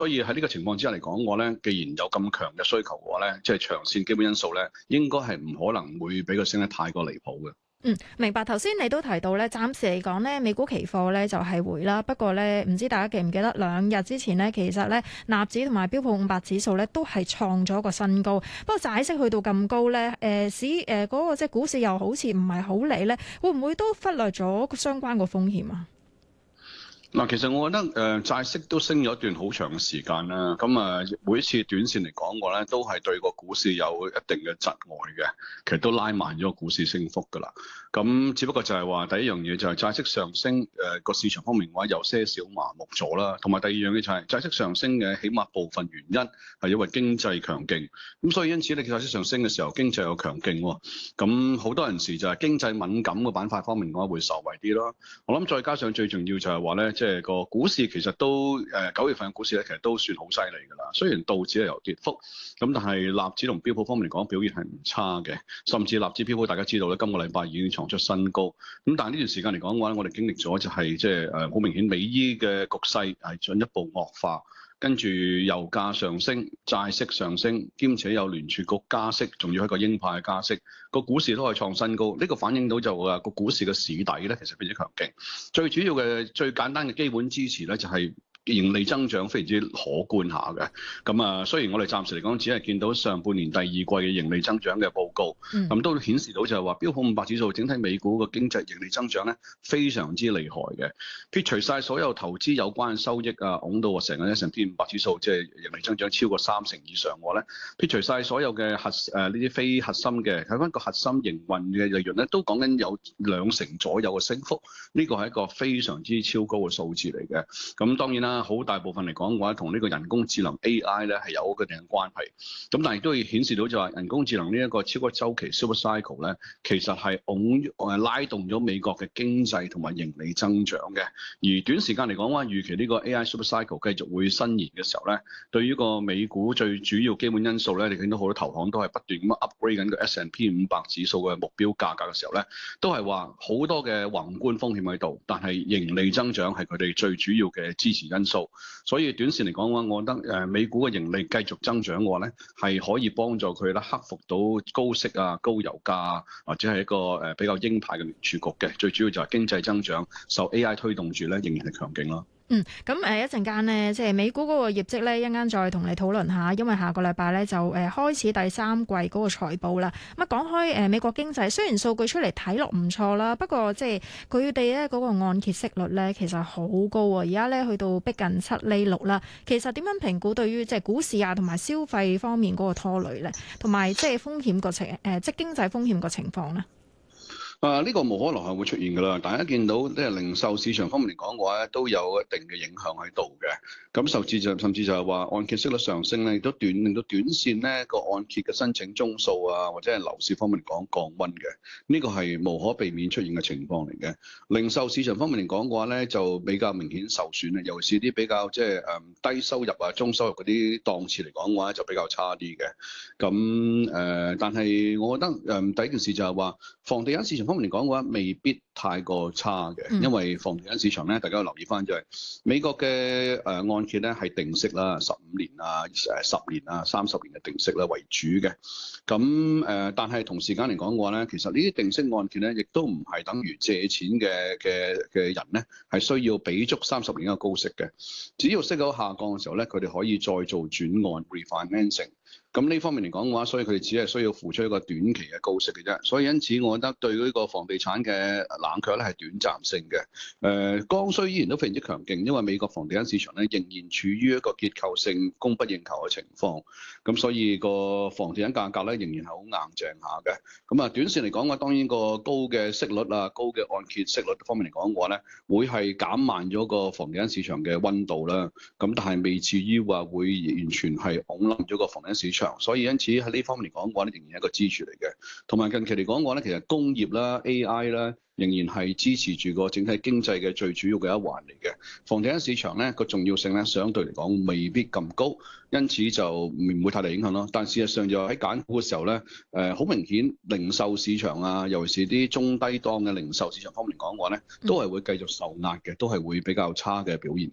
所以喺呢個情況之下嚟講，我咧既然有咁強嘅需求嘅話咧，即係長線基本因素咧，應該係唔可能會俾佢升得太過離譜嘅。 明白。頭先你都提到咧，暫時嚟講咧，美股期貨咧就係回啦。不過咧，唔知大家記唔記得兩日之前呢，其實咧納指同埋標普500指數咧都係創咗個新高。不過債息去到咁高咧，嗰個即係股市又好似唔係好理咧，會唔會都忽略咗相關個風險啊？ 嗱，其實我覺得債息都升咗一段好長嘅時間啦。咁每一次短線嚟講，我咧都係對個股市有一定嘅窒礙嘅，其實都拉慢咗個股市升幅㗎啦。咁只不過就係話第一樣嘢就係債息上升，個市場方面嘅話有些少麻木咗啦。同埋第二樣嘢就係債息上升嘅起碼部分原因係因為經濟強勁。咁所以因此你債息上升嘅時候，經濟又強勁喎。咁好多人時就係經濟敏感嘅板塊方面嘅話會受惠啲咯。我諗再加上最重要就係話咧，即係個股市其實都9月份嘅股市咧，其實都算好犀利㗎啦。雖然道指係有跌幅，咁但係納指同標普方面嚟講表現係唔差嘅，甚至納指標普大家知道咧，今個禮拜已經創出新高。咁但係呢段時間嚟講嘅話，我哋經歷咗就係即係好明顯美伊嘅局勢係進一步惡化。跟住油價上升、債息上升，兼且有聯儲局加息，仲要係一個鷹派嘅加息，個股市都可以創新高。呢個反映到就個股市嘅市底咧，其實非常之強勁。最主要嘅、最簡單嘅基本支持咧，就係盈利增長非常之可觀下嘅。咁雖然我哋暫時嚟講只係見到上半年第二季嘅盈利增長嘅報告，咁都顯示到就係話標普500指數整體美股嘅經濟盈利增長咧非常之厲害嘅。撇除晒所有投資有關嘅收益啊，拱到成個S&P 500指數即係盈利增長超過30%以上嘅話咧，撇除晒所有嘅呢啲非核心嘅，睇翻個核心營運嘅利潤咧，都講緊有2成左右嘅升幅，呢個係一個非常之超高嘅數字嚟嘅。咁當然啦。好大部分嚟講嘅話，同呢個人工智能 AI 咧係有一定嘅關係。咁但係亦都要顯示到就話人工智能呢一個超級週期 super cycle 咧，其實係拉動咗美國嘅經濟同埋盈利增長嘅。而短時間嚟講嘅話，預期呢個 AI super cycle 繼續會伸延嘅時候咧，對於個美股最主要基本因素咧，你見到好多投行都係不斷咁 upgrade 緊個 S&P 500指數嘅目標價格嘅時候咧，都係話好多嘅宏觀風險喺度，但係盈利增長係佢哋最主要嘅支持因素。所以短線嚟講嘅話，我覺得美股嘅盈利繼續增長嘅話咧，係可以幫助佢咧克服到高息啊、高油價啊，或者係一個比較鷹派嘅聯儲局嘅。最主要就係經濟增長受 AI 推動住咧，仍然係強勁咯。 咁一陣間呢，即係美股嗰個業績咧，一陣間再同你討論下，因為下個禮拜咧就開始第三季嗰個財報啦。咁講開美國經濟，雖然數據出嚟睇落唔錯啦，不過即係佢哋咧嗰個按揭息率咧其實好高啊，而家咧去到逼近7.6%啦。其實點樣評估對於即係股市啊同埋消費方面嗰個拖累咧，同埋即係風險個即係經濟風險個情況咧？ 呢個無可能係會出現㗎啦。大家見到即係零售市場方面嚟講嘅話咧，都有一定嘅影響喺度嘅。咁甚至就係話按揭息率上升咧，亦都令到短線咧個按揭嘅申請宗數啊，或者係樓市方面嚟講降溫嘅。呢個係無可避免出現嘅情況嚟嘅。零售市場方面嚟講嘅話咧，就比較明顯受損啊。尤其是啲比較即係低收入啊、中收入嗰啲檔次嚟講嘅話，就比較差啲嘅。咁但係我覺得第一件事就係話房地產市場方面嚟講嘅話，未必太過差嘅，因為房地產市場咧，大家要留意翻就係美國嘅按揭咧係定息啦，15年啊、10年啊、30年嘅定息啦為主嘅。咁但係同時間嚟講嘅話咧，其實呢啲定息按揭咧，亦都唔係等於借錢嘅人咧係需要俾足30年嘅高息嘅。只要息口下降嘅時候咧，佢哋可以再做轉按 refinancing。咁呢方面嚟講嘅話，所以佢哋只係需要付出一個短期嘅高息嘅啫。所以因此，我覺得對呢個房地產嘅冷卻咧係短暫性嘅。剛需依然都非常之強勁，因為美國房地產市場咧仍然處於一個結構性供不應求嘅情況。咁所以個房地產價格咧仍然係好硬淨下嘅。咁短線嚟講嘅話，當然個高嘅息率啊、高嘅按揭息率方面嚟講嘅話咧，會係減慢咗個房地產市場嘅溫度啦。咁但係未至於話會完全係拱冧咗個房地產市場。所以因此喺呢方面嚟講嘅話咧，仍然係一個支柱嚟嘅。同埋近期嚟講嘅話咧，其實工業啦、AI 啦，仍然係支持住個整體經濟嘅最主要嘅一環嚟嘅。房地產市場咧個重要性咧，相對嚟講未必咁高，因此就唔會太大影響咯。但事實上就喺揀股嘅時候咧，好明顯零售市場啊，尤其是啲中低檔嘅零售市場方面嚟講嘅話咧，都係會繼續受壓嘅，都係會比較差嘅表現嘅。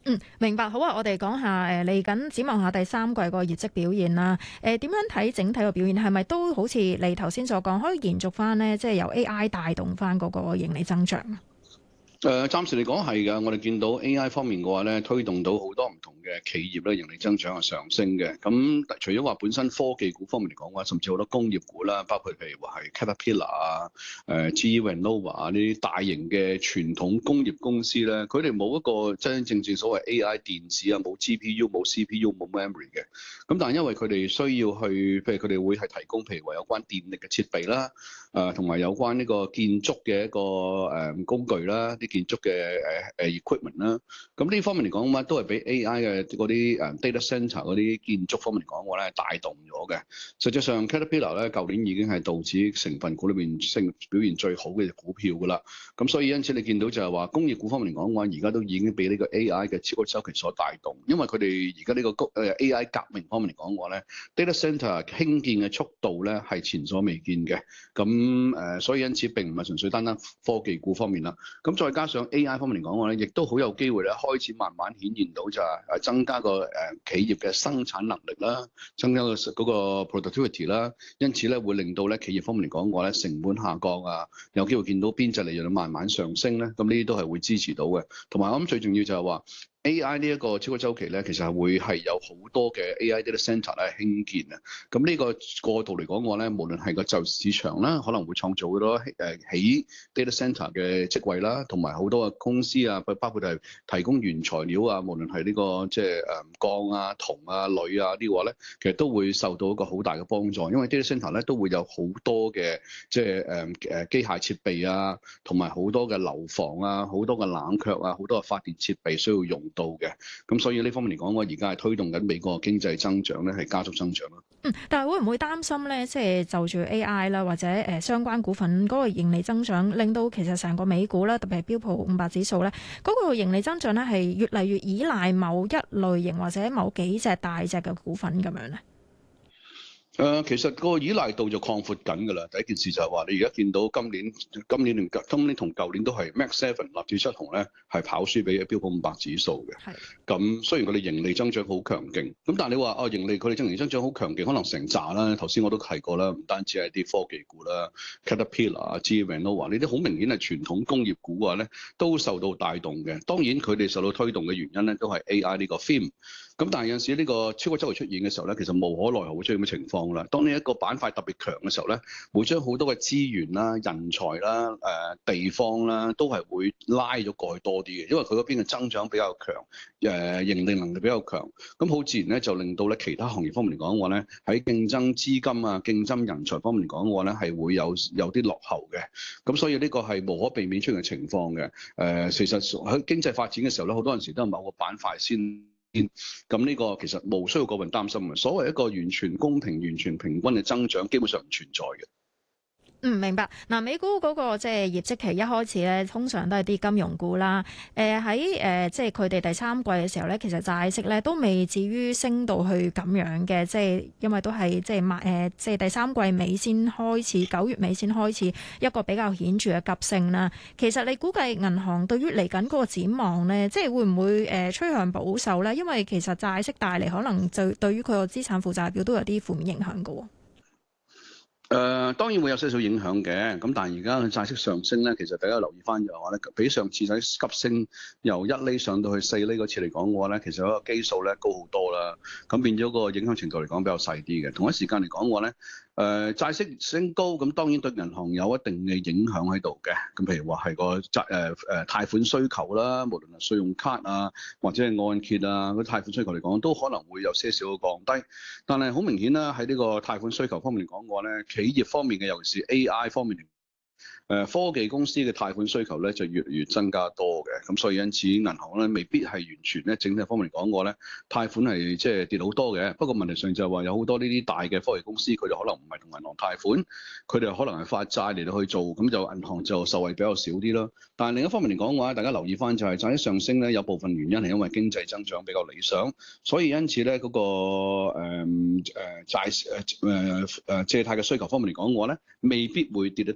明白。好啊，我哋講下嚟緊展望下第三季個業績表現啦。點樣睇整體個表現？係咪都好似你頭先所講，可以延續翻呢？即係由 AI 帶動翻嗰個盈利增長啊？ 暫時嚟講係㗎，我哋見到 AI 方面嘅話咧，推動到好多唔同嘅企業咧，盈利增長係上升嘅。咁除咗話本身科技股方面嚟講嘅話，甚至好多工業股啦，包括譬如話係 Caterpillar 啊、GE Vernova 啊呢啲大型嘅傳統工業公司咧，佢哋冇一個真真正正所謂 AI 電子啊，冇 GPU、冇 CPU、冇 memory 嘅。咁但係因為佢哋需要去，譬如佢哋會係提供譬如話有關電力嘅設備啦，同埋有關呢個建築嘅一個工具啦。建築嘅equipment 啦，咁呢方面嚟講嘅話，都係俾 AI 嘅嗰啲data center 嗰啲建築方面嚟講嘅話咧，帶動咗嘅。實際上 Caterpillar 咧，舊年已經係道指成分股裏邊表現最好嘅股票㗎啦。咁所以因此你見到就係話工業股方面嚟講嘅話，而家都已經俾呢個 AI 嘅超級週期所帶動，因為佢哋而家呢個AI 革命方面嚟講嘅話咧，data center 興建嘅速度咧係前所未見嘅。咁所以因此並唔係純粹單單科技股方面啦。咁再加上 AI 方面嚟講嘅話咧，亦都好有機會咧，開始慢慢顯現到就係增加個企業嘅生產能力啦，增加個嗰個 productivity 啦，因此咧會令到咧企業方面嚟講嘅話咧，成本下降啊，有機會見到邊際利潤慢慢上升咧，咁呢啲都係會支持到嘅。同埋我諗最重要就係話，AI 呢一個超級週期咧，其實係會係有好多嘅 AI data center 咧興建啊。咁呢個過渡嚟講嘅話咧，無論係個就市場啦，可能會創造好多起 data center 嘅職位啦，同埋好多嘅公司啊，包括係提供原材料啊，無論係呢個即係鋼啊、銅啊、鋁啊啲話咧，其實都會受到一個好大嘅幫助，因為 data center 咧都會有好多嘅即係機械設備啊，同埋好多嘅樓房啊、好多嘅冷卻啊、好多嘅發電設備需要用到嘅。咁所以呢方面嚟講，我而家係推動緊美國經濟增長咧，係加速增長咯。 但係會唔會擔心咧？即係就住 AI 啦，或者相關股份嗰個盈利增長，令到其實成個美股啦，特別係標普500指數咧，嗰個盈利增長咧係越嚟越依賴某一類型或者某幾隻大隻嘅股份咁樣咧？ 其實個依賴度就擴闊緊㗎啦。第一件事就係話，你而家見到今年同舊年都係 Max 7納指七雄咧係跑輸俾標普500指數嘅。係。咁雖然佢哋盈利增長好強勁，咁但係你話盈利佢哋盈利增長好強勁，可能成扎啦。頭先我都提過啦，唔單止係啲科技股啦 ，Caterpillar、GE Vernova 呢啲好明顯係傳統工業股嘅話咧，都受到帶動嘅。當然佢哋受到推動嘅原因咧，都係 AI 呢個 theme。咁但係有陣時呢個超級週期出現嘅時候咧，其實無可奈何會出現咁嘅情況啦。當呢一個板塊特別強嘅時候咧，會將好多嘅資源啦、人才啦、地方啦，都係會拉咗過去多啲嘅，因為佢嗰邊嘅增長比較強，盈利能力比較強，咁好自然咧就令到咧其他行業方面嚟講嘅話咧，喺競爭資金啊、競爭人才方面嚟講嘅話咧，係會有啲落後嘅。咁所以呢個係無可避免出現嘅情況嘅。其實喺經濟發展嘅時候咧，好多陣時都係某個板塊先。咁呢個其實無需要過分擔心嘅。所謂一個完全公平、完全平均嘅增長，基本上唔存在嘅。 明白。嗱，美股嗰個即係業績期一開始咧，通常都係啲金融股啦。喺即係佢哋第三季嘅時候咧，其實債息咧都未至於升到去咁樣嘅，即係因為都係即係第三季尾先開始，9月尾先開始一個比較顯著嘅急升啦。其實你估計銀行對於嚟緊嗰個展望咧，即係會唔會趨向保守咧？因為其實債息帶嚟可能就對於佢個資產負債表都有啲負面影響㗎喎。 當然會有些少影響嘅，咁但係而家嘅債息上升咧，其實大家留意翻就係話咧，比上次喺急升由1厘上到去4厘嗰次嚟講嘅話咧，其實嗰個基數咧高好多啦，咁變咗個影響程度嚟講比較細啲嘅。同一時間嚟講嘅話咧，債息升高，咁當然對銀行有一定嘅影響喺度嘅。咁譬如話係個貸款需求啦，無論係信用卡啊，或者係按揭啊，嗰啲貸款需求嚟講，都可能會有些少嘅降低。但係好明顯啦，喺呢個貸款需求方面嚟講嘅話咧，企業方面嘅，尤其是 AI 方面嚟。科技公司嘅貸款需求咧就越嚟越增加多嘅，咁所以因此銀行咧未必係完全咧整體方面嚟講嘅話咧，貸款係即係跌好多嘅。不過問題上就係話有好多呢啲大嘅科技公司，佢哋可能唔係同銀行貸款，佢哋可能係發債嚟到去做，咁就銀行就受惠比較少啲咯。但係另一方面嚟講嘅話，大家留意翻就係債息上升咧，有部分原因係因為經濟增長比較理想，所以因此咧嗰個借貸嘅需求方面嚟講嘅話咧，未必會跌得太多，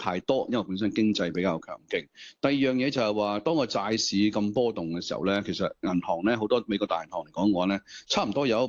因為本身經濟比較強勁。第二樣嘢就係話，當個債市咁波動嘅時候咧，其實銀行咧好多美國大銀行嚟講嘅話咧，差唔多有一